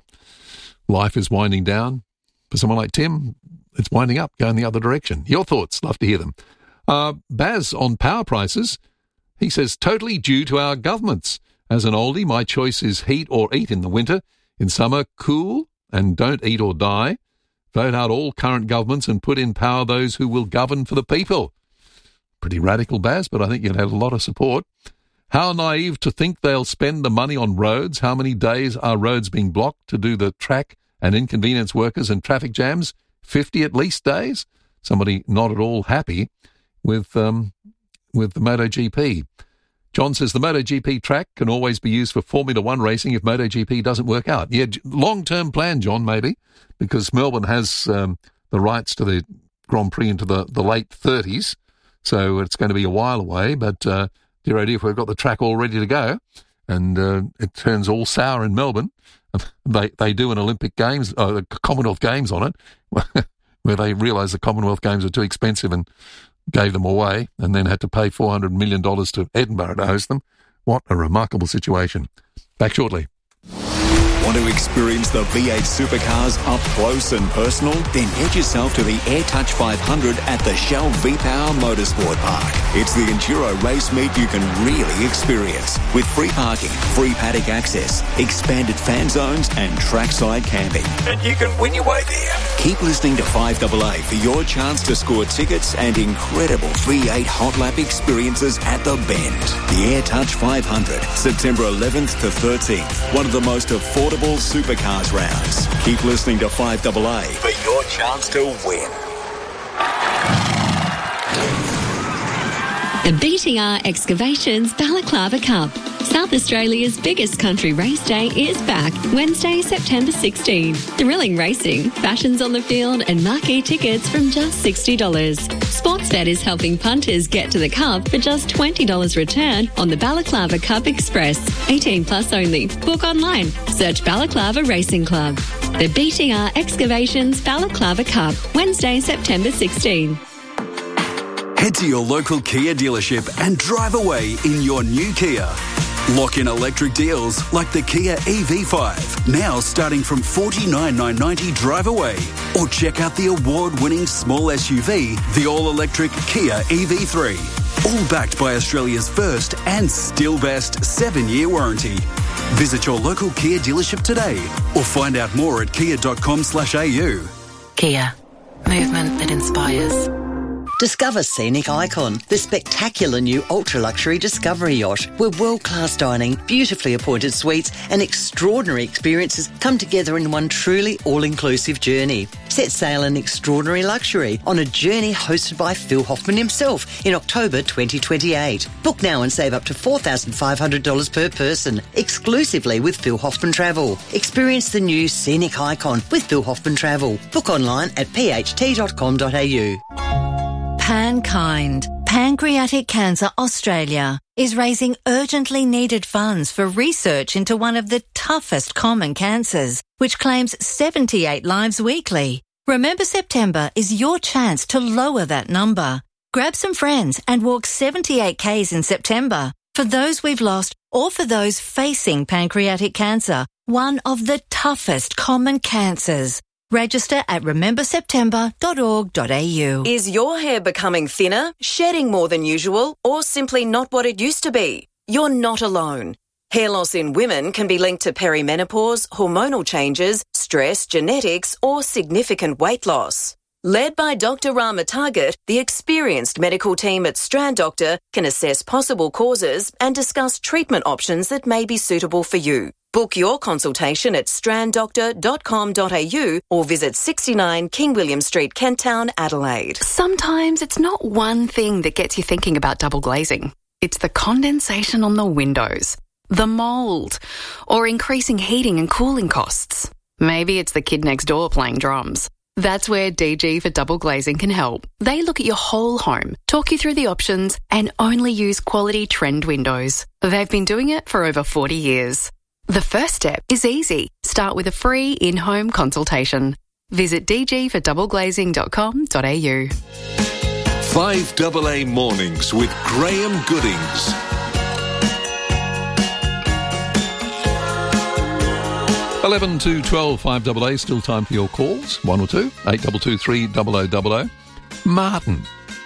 life is winding down. For someone like Tim, it's winding up, going the other direction. Your thoughts, love to hear them. Uh, Baz on power prices, he says, totally due to our governments. As an oldie, my choice is heat or eat in the winter. In summer, cool and don't eat or die. Vote out all current governments and put in power those who will govern for the people. Pretty radical, Baz, but I think you'd have a lot of support. How naive to think they'll spend the money on roads. How many days are roads being blocked to do the track and inconvenience workers and traffic jams? fifty at least days? Somebody not at all happy with um, with the MotoGP. John says the MotoGP track can always be used for Formula One racing if MotoGP doesn't work out. Yeah, long-term plan, John, maybe, because Melbourne has um, the rights to the Grand Prix into the, the late thirties, so it's going to be a while away, but uh, dear oh dear, if we've got the track all ready to go and uh, it turns all sour in Melbourne, they they do an Olympic Games, uh, the Commonwealth Games on it, where they realise the Commonwealth Games are too expensive and gave them away, and then had to pay four hundred million dollars to Edinburgh to host them. What a remarkable situation. Back shortly. Want to experience the V eight supercars up close and personal? Then head yourself to the AirTouch five hundred at the Shell V-Power Motorsport Park. It's the enduro race meet you can really experience, with free parking, free paddock access, expanded fan zones and trackside camping. And you can win your way there. Keep listening to five A A for your chance to score tickets and incredible V eight hot lap experiences at the Bend. The AirTouch five hundred, September eleventh to thirteenth. One of the most affordable supercars rounds. Keep listening to five A A for your chance to win. The B T R Excavations Balaclava Cup. South Australia's biggest country race day is back, Wednesday, September sixteenth. Thrilling racing, fashions on the field and marquee tickets from just sixty dollars. Sportsbet is helping punters get to the Cup for just twenty dollars return on the Balaclava Cup Express. eighteen plus only. Book online. Search Balaclava Racing Club. The B T R Excavations Balaclava Cup, Wednesday, September sixteenth. Head to your local Kia dealership and drive away in your new Kia. Lock in electric deals like the Kia E V five, now starting from forty-nine thousand nine hundred ninety dollars drive away. Or check out the award-winning small S U V, the all-electric Kia E V three. All backed by Australia's first and still best seven-year warranty. Visit your local Kia dealership today or find out more at kia dot com slash a u. Kia. Movement that inspires. Discover Scenic Icon, the spectacular new ultra-luxury Discovery yacht, where world-class dining, beautifully appointed suites and extraordinary experiences come together in one truly all-inclusive journey. Set sail in extraordinary luxury on a journey hosted by Phil Hoffman himself in October twenty twenty-eight. Book now and save up to four thousand five hundred dollars per person, exclusively with Phil Hoffman Travel. Experience the new Scenic Icon with Phil Hoffman Travel. Book online at p h t dot com dot a u. Pankind, Pancreatic Cancer Australia, is raising urgently needed funds for research into one of the toughest common cancers, which claims seventy-eight lives weekly. Remember September is your chance to lower that number. Grab some friends and walk seventy-eight kays in September for those we've lost or for those facing pancreatic cancer, one of the toughest common cancers. Register at remember september dot org dot a u. Is your hair becoming thinner, shedding more than usual, or simply not what it used to be? You're not alone. Hair loss in women can be linked to perimenopause, hormonal changes, stress, genetics, or significant weight loss. Led by Doctor Rama Target, the experienced medical team at Strand Doctor can assess possible causes and discuss treatment options that may be suitable for you. Book your consultation at strand doctor dot com dot a u or visit sixty-nine King William Street, Kent Town, Adelaide. Sometimes it's not one thing that gets you thinking about double glazing. It's the condensation on the windows, the mould, or increasing heating and cooling costs. Maybe it's the kid next door playing drums. That's where D G for Double Glazing can help. They look at your whole home, talk you through the options, and only use quality trend windows. They've been doing it for over forty years. The first step is easy. Start with a free in-home consultation. Visit d g for double glazing dot com dot a u. five A A Mornings with Graham Goodings. eleven to twelve, five A A, still time for your calls. one or two, eight two two three double oh double oh. Martin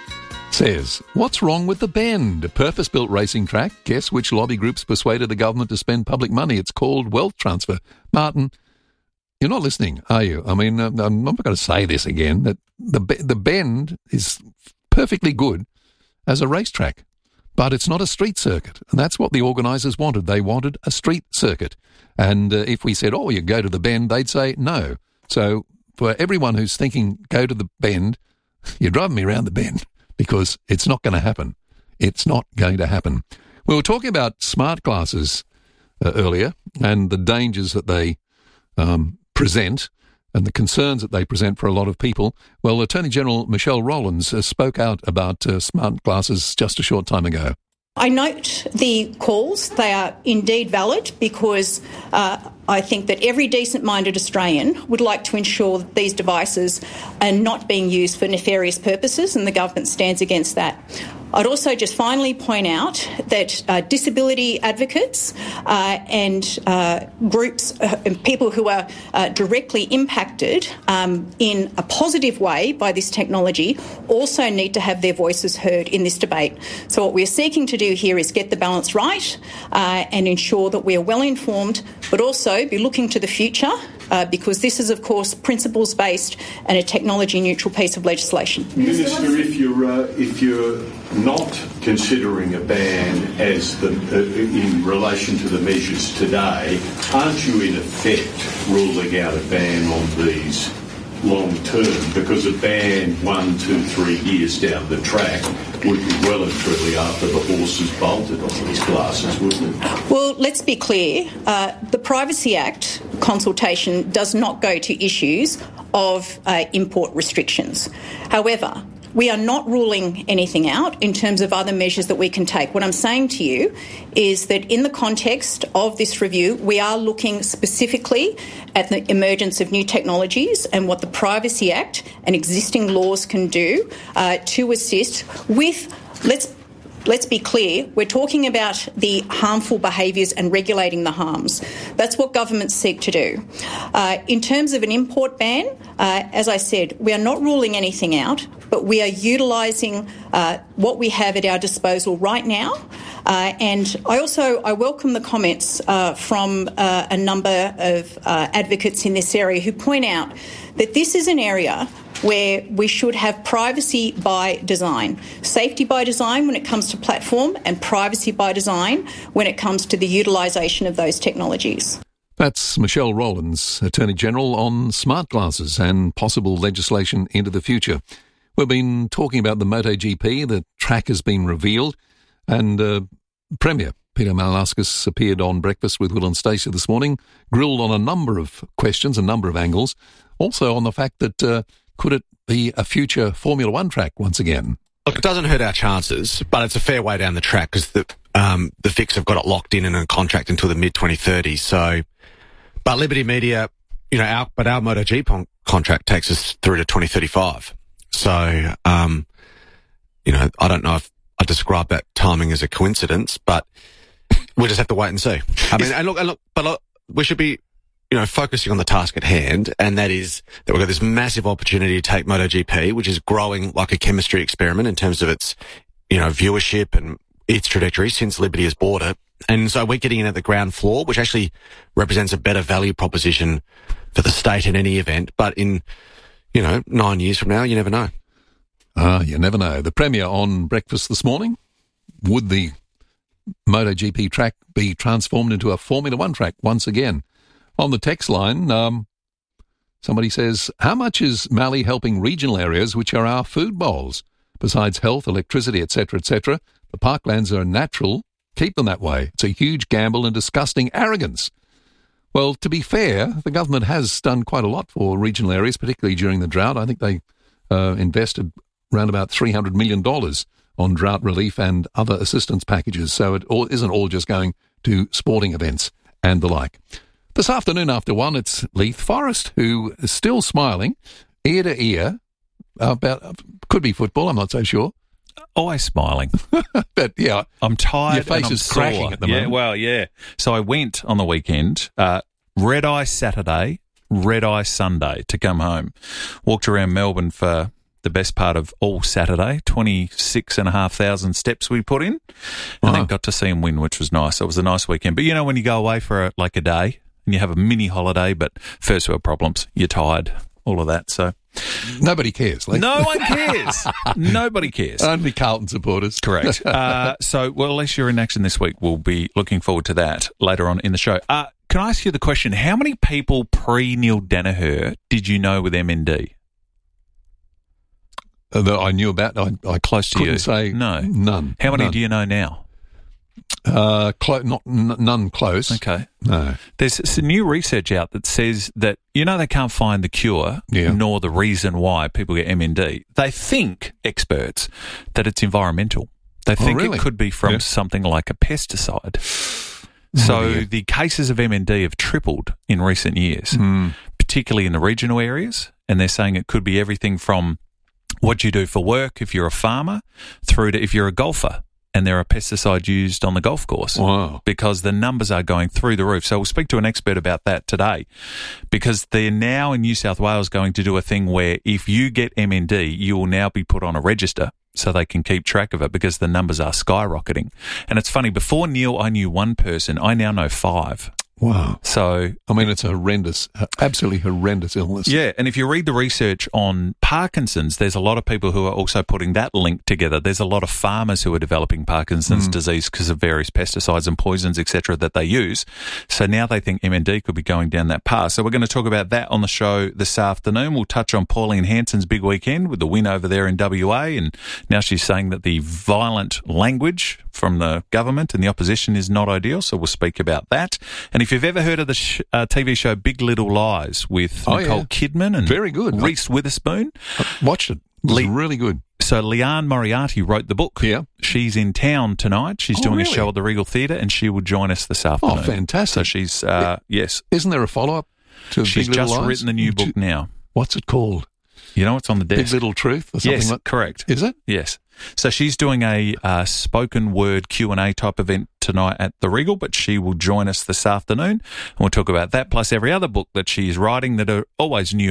says, what's wrong with the Bend? A purpose-built racing track. Guess which lobby groups persuaded the government to spend public money? It's called wealth transfer. Martin, you're not listening, are you? I mean, I'm not going to say this again, that the the Bend is perfectly good as a racetrack, but it's not a street circuit, and that's what the organisers wanted. They wanted a street circuit, and uh, if we said, oh, you go to the Bend, they'd say no. So for everyone who's thinking, go to the Bend, you're driving me around the Bend, because it's not going to happen. It's not going to happen. We were talking about smart glasses uh, earlier and the dangers that they um, present and the concerns that they present for a lot of people. Well, Attorney General Michelle Rowlands uh, spoke out about uh, smart glasses just a short time ago. I note the calls. They are indeed valid because uh, I think that every decent-minded Australian would like to ensure that these devices are not being used for nefarious purposes, and the government stands against that. I'd also just finally point out that uh, disability advocates uh, and uh, groups uh, and people who are uh, directly impacted um, in a positive way by this technology also need to have their voices heard in this debate. So what we're seeking to do here is get the balance right uh, and ensure that we are well informed, but also be looking to the future uh, because this is, of course, principles-based and a technology-neutral piece of legislation. Minister, if you're uh, if you're not considering a ban as the uh, in relation to the measures today, aren't you in effect ruling out a ban on these long term? Because a ban one, two, three years down the track would be well and truly after the horse is bolted on these glasses, wouldn't it? Well, let's be clear. Uh, the Privacy Act consultation does not go to issues of uh, import restrictions. However, we are not ruling anything out in terms of other measures that we can take. What I'm saying to you is that in the context of this review, we are looking specifically at the emergence of new technologies and what the Privacy Act and existing laws can do uh, to assist with, let's Let's be clear, we're talking about the harmful behaviours and regulating the harms. That's what governments seek to do. Uh, in terms of an import ban, uh, as I said, we are not ruling anything out, but we are utilising uh, what we have at our disposal right now. Uh, and I also I welcome the comments uh, from uh, a number of uh, advocates in this area who point out that this is an area where we should have privacy by design. Safety by design when it comes to platform, and privacy by design when it comes to the utilisation of those technologies. That's Michelle Rowlands, Attorney-General, on smart glasses and possible legislation into the future. We've been talking about the MotoGP. The track has been revealed, and uh, Premier Peter Malinauskas appeared on Breakfast with Will and Stacey this morning, grilled on a number of questions, a number of angles, also on the fact that uh, could it be a future Formula One track once again? Look, it doesn't hurt our chances, but it's a fair way down the track because the um, the V I Cs have got it locked in in a contract until the mid twenty thirties. So, but Liberty Media, you know, our, but our MotoGP contract takes us through to twenty thirty-five. So, um, you know, I don't know if I describe that timing as a coincidence, but we'll just have to wait and see. I mean, and look, and look, but look, we should be, you know, focusing on the task at hand, and that is that we've got this massive opportunity to take MotoGP, which is growing like a chemistry experiment in terms of its, you know, viewership and its trajectory since Liberty has bought it. And so we're getting in at the ground floor, which actually represents a better value proposition for the state in any event. But in, you know, nine years from now, you never know. Ah, you never know. The Premier on Breakfast this morning. Would the MotoGP track be transformed into a Formula One track once again? On the text line, um, somebody says, how much is Mallee helping regional areas which are our food bowls? Besides health, electricity, et cetera, et cetera, the parklands are natural. Keep them that way. It's a huge gamble and disgusting arrogance. Well, to be fair, the government has done quite a lot for regional areas, particularly during the drought. I think they uh, invested around about three hundred million dollars on drought relief and other assistance packages. So it all, isn't all just going to sporting events and the like. This afternoon after one, it's Leith Forrest, who is still smiling, ear to ear, about, could be football, I'm not so sure. Always smiling. But, yeah. I'm tired. Your face and I'm is cracking sore. at the yeah, moment. Well, yeah. So I went on the weekend, uh, red eye Saturday, red eye Sunday to come home. Walked around Melbourne for the best part of all Saturday, twenty-six and a half thousand steps we put in, and Wow. then got to see him win, which was nice. It was a nice weekend. But you know, when you go away for a, like a day and you have a mini holiday, but first world problems, you're tired, all of that. So Nobody cares. Like. no one cares. Nobody cares. Only Carlton supporters. Correct. Uh, so, well, unless you're in action this week, we'll be looking forward to that later on in the show. Uh, can I ask you the question, how many people pre-Neil Danaher did you know with M N D? Uh, that I knew about. I, I Close to couldn't you? say No. none. How many None. do you know now? Uh, clo- not n- none close. Okay. No. There's some new research out that says that, you know, they can't find the cure Yeah. nor the reason why people get M N D. They think, experts, that it's environmental. They think really? it could be from Yeah. something like a pesticide. So Oh, yeah. the cases of M N D have tripled in recent years, Mm. particularly in the regional areas. And they're saying it could be everything from what you do for work if you're a farmer through to if you're a golfer and there are pesticides used on the golf course. Wow. Because the numbers are going through the roof. So we'll speak to an expert about that today, because they're now in New South Wales going to do a thing where if you get M N D, you will now be put on a register so they can keep track of it, because the numbers are skyrocketing. And it's funny, before Neil, I knew one person. I now know five. Wow. So, I mean, it's a horrendous, absolutely horrendous illness. yeah, and if you read the research on Parkinson's, there's a lot of people who are also putting that link together. There's a lot of farmers who are developing Parkinson's Mm. disease because of various pesticides and poisons, et cetera, that they use. So now they think M N D could be going down that path. So we're going to talk about that on the show this afternoon. We'll touch on Pauline Hanson's big weekend with the win over there in W A, and now she's saying that the violent language from the government and the opposition is not ideal, so we'll speak about that. And if you've ever heard of the sh- uh, T V show Big Little Lies with Oh, Nicole yeah. Kidman and Very good. Reese Witherspoon. I watched it. It was Le- really good. So Leanne Moriarty wrote the book. Yeah. She's in town tonight. She's Oh, doing really? a show at the Regal Theatre, and she will join us this afternoon. Oh, fantastic. So she's, uh, yes. Isn't there a follow-up to She's Big Little just Lies? written the new book now. What's it called? You know what's on the Big desk? Little Truth or something Yes, like correct. Is it? Yes. So she's doing a uh, spoken word Q and A type event tonight at the Regal, but she will join us this afternoon, and we'll talk about that, plus every other book that she's writing that are always New York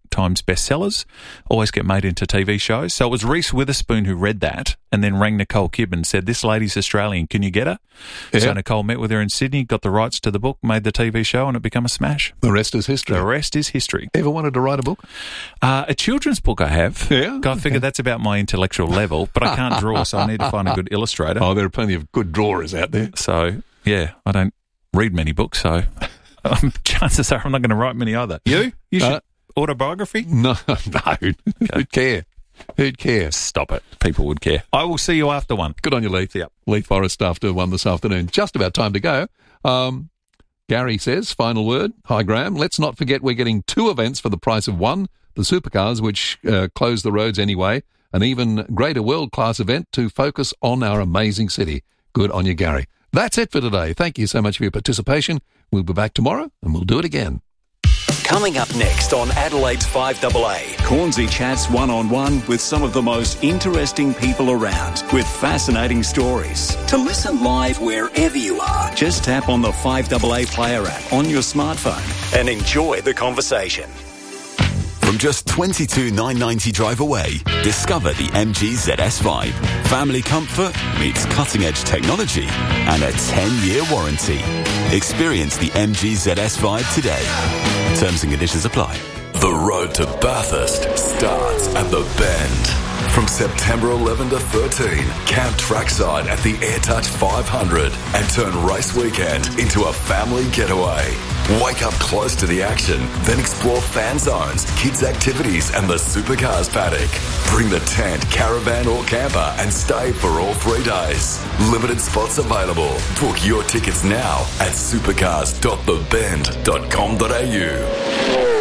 Times bestsellers, always get made into T V shows. So it was Reese Witherspoon who read that and then rang Nicole Kidman and said, this lady's Australian, can you get her? Yeah. So Nicole met with her in Sydney, got the rights to the book, made the T V show, and it became a smash. The rest is history. The rest is history. Ever wanted to write a book? Uh, a children's book I have. Yeah? I figure that's about my intellectual level, but I can't draw, so I need to find a good illustrator. Oh, there are plenty of good drawers out there. So, yeah, I don't read many books, so um, chances are I'm not going to write many either. You? You should... Uh, autobiography? No, no. Who'd care? Who'd care? Stop it. People would care. I will see you after one. Good on you, Leith. Yep. Leith Forrest after one this afternoon. Just about time to go. Um, Gary says, final word. Hi, Graham. Let's not forget we're getting two events for the price of one. The supercars, which uh, close the roads anyway. An even greater world-class event to focus on our amazing city. Good on you, Gary. That's it for today. Thank you so much for your participation. We'll be back tomorrow and we'll do it again. Coming up next on Adelaide's five A A, Cornsey chats one-on-one with some of the most interesting people around with fascinating stories. To listen live wherever you are, just tap on the five A A Player app on your smartphone and enjoy the conversation. From just twenty-two thousand nine hundred ninety drive away, discover the M G Z S five. Family comfort meets cutting-edge technology and a ten-year warranty. Experience the M G Z S five today. Terms and conditions apply. The road to Bathurst starts at the Bend. From September eleventh to thirteenth, camp trackside at the AirTouch five hundred and turn race weekend into a family getaway. Wake up close to the action, then explore fan zones, kids' activities and the supercars paddock. Bring the tent, caravan or camper and stay for all three days. Limited spots available. Book your tickets now at supercars dot the bend dot com dot a u.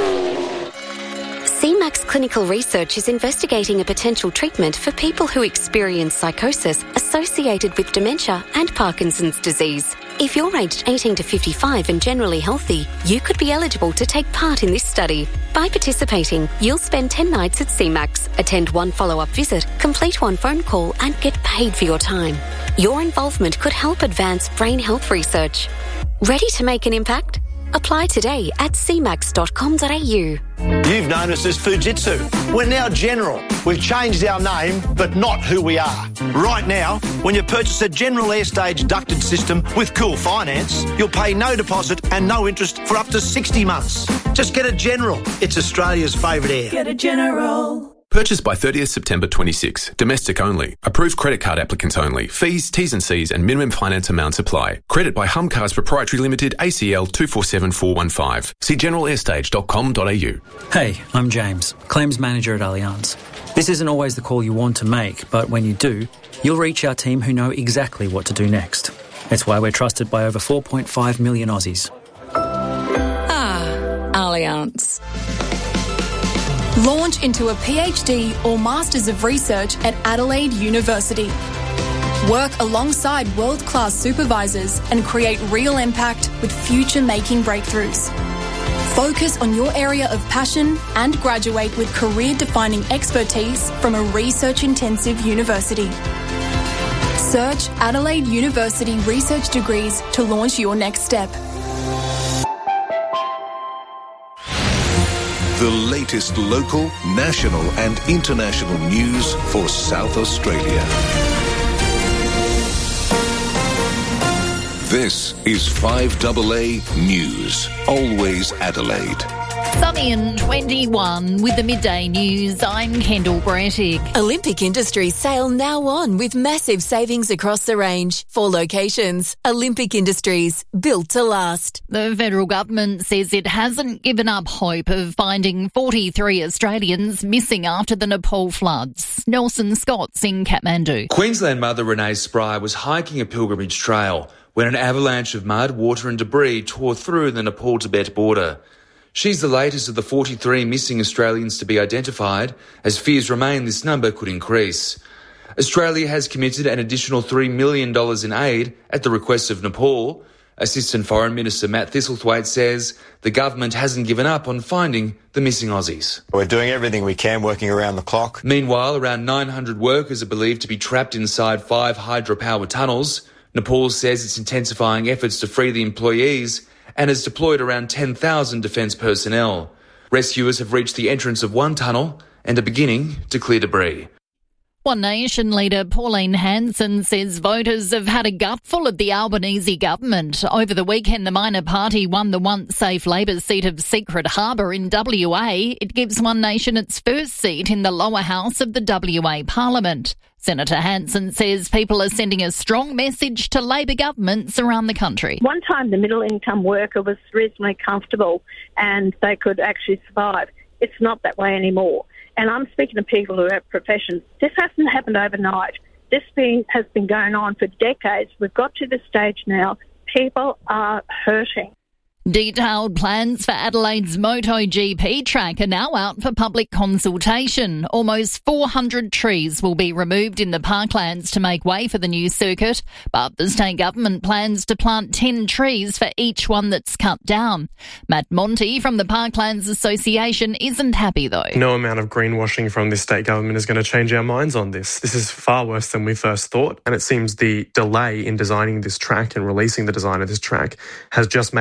C MAX Clinical Research is investigating a potential treatment for people who experience psychosis associated with dementia and Parkinson's disease. If you're aged eighteen to fifty-five and generally healthy, you could be eligible to take part in this study. By participating, you'll spend ten nights at C MAX, attend one follow-up visit, complete one phone call and get paid for your time. Your involvement could help advance brain health research. Ready to make an impact? Apply today at c max dot com dot a u. You've known us as Fujitsu. We're now General. We've changed our name, but not who we are. Right now, when you purchase a General Airstage ducted system with Cool Finance, you'll pay no deposit and no interest for up to sixty months. Just get a General. It's Australia's favourite air. Get a General. Purchased by thirtieth September twenty-six. Domestic only. Approved credit card applicants only. Fees, T's and C's and minimum finance amounts apply. Credit by Hum Cars Proprietary Limited, A C L two four seven four one five. See general airstage dot com dot a u. Hey, I'm James, Claims Manager at Allianz. This isn't always the call you want to make, but when you do, you'll reach our team who know exactly what to do next. It's why we're trusted by over four point five million Aussies. Ah, Allianz. Launch into a PhD or Masters of Research at Adelaide University. Work alongside world-class supervisors and create real impact with future-making breakthroughs. Focus on your area of passion and graduate with career-defining expertise from a research-intensive university. Search Adelaide University Research Degrees to launch your next step. The latest local, national and international news for South Australia. This is five A A News. Always Adelaide. Sunny and twenty-one with the midday news. I'm Kendall Brettig. Olympic Industries sale now on with massive savings across the range. Four locations. Olympic Industries, built to last. The federal government says it hasn't given up hope of finding forty-three Australians missing after the Nepal floods. Nelson Scott's in Kathmandu. Queensland mother Renee Spry was hiking a pilgrimage trail when an avalanche of mud, water and debris tore through the Nepal-Tibet border. She's the latest of the forty-three missing Australians to be identified, as fears remain this number could increase. Australia has committed an additional three million dollars in aid at the request of Nepal. Assistant Foreign Minister Matt Thistlethwaite says the government hasn't given up on finding the missing Aussies. We're doing everything we can, working around the clock. Meanwhile, around nine hundred workers are believed to be trapped inside five hydropower tunnels. Nepal says it's intensifying efforts to free the employees and has deployed around ten thousand defence personnel. Rescuers have reached the entrance of one tunnel and are beginning to clear debris. One Nation leader Pauline Hanson says voters have had a gutful of the Albanese government. Over the weekend, the minor party won the once safe Labor seat of Secret Harbour in W A. It gives One Nation its first seat in the lower house of the W A Parliament. Senator Hanson says people are sending a strong message to Labor governments around the country. One time the middle income worker was reasonably comfortable and they could actually survive. It's not that way anymore. And I'm speaking to people who have professions. This hasn't happened overnight. This being, has been going on for decades. We've got to the stage now. People are hurting. Detailed plans for Adelaide's MotoGP track are now out for public consultation. Almost four hundred trees will be removed in the parklands to make way for the new circuit, but the state government plans to plant ten trees for each one that's cut down. Matt Monty from the Parklands Association isn't happy though. No amount of greenwashing from this state government is going to change our minds on this. This is far worse than we first thought, and it seems the delay in designing this track and releasing the design of this track has just made